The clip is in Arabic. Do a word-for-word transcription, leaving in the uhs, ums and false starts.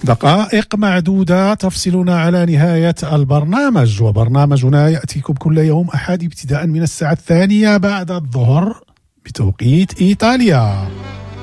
دقائق معدودة تفصلنا على نهاية البرنامج، وبرنامجنا يأتيكم كل يوم أحد ابتداء من الساعة الثانية بعد الظهر بتوقيت إيطاليا.